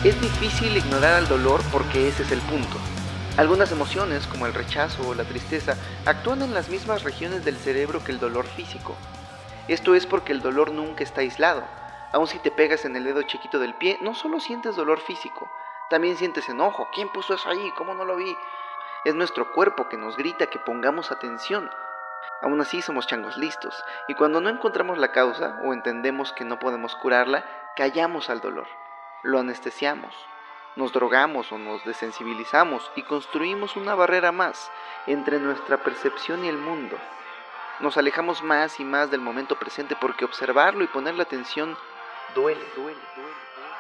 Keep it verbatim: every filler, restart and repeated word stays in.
Es difícil ignorar al dolor porque ese es el punto. Algunas emociones, como el rechazo o la tristeza, actúan en las mismas regiones del cerebro que el dolor físico. Esto es porque el dolor nunca está aislado. Aun si te pegas en el dedo chiquito del pie, no solo sientes dolor físico, también sientes enojo. ¿Quién puso eso ahí? ¿Cómo no lo vi? Es nuestro cuerpo que nos grita que pongamos atención. Aún así somos changos listos, y cuando no encontramos la causa o entendemos que no podemos curarla, callamos al dolor, lo anestesiamos, nos drogamos o nos desensibilizamos y construimos una barrera más entre nuestra percepción y el mundo. Nos alejamos más y más del momento presente porque observarlo y ponerle atención duele, duele, duele.